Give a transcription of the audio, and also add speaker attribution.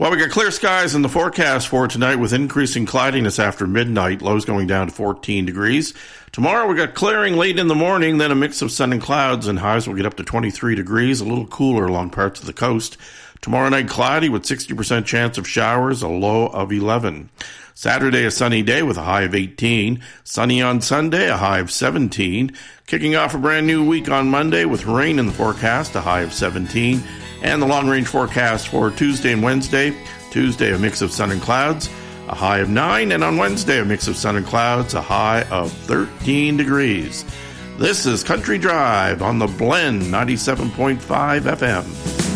Speaker 1: Well, we got clear skies in the forecast for tonight with increasing cloudiness after midnight. Lows going down to 14 degrees. Tomorrow we got clearing late in the morning, then a mix of sun and clouds, and highs will get up to 23 degrees, a little cooler along parts of the coast. Tomorrow night cloudy with 60% chance of showers, a low of 11. Saturday, a sunny day with a high of 18. Sunny on Sunday, a high of 17. Kicking off a brand new week on Monday with rain in the forecast, a high of 17. And the long-range forecast for Tuesday and Wednesday. Tuesday, a mix of sun and clouds, a high of 9. And on Wednesday, a mix of sun and clouds, a high of 13 degrees. This is Country Drive on the Blend 97.5 FM.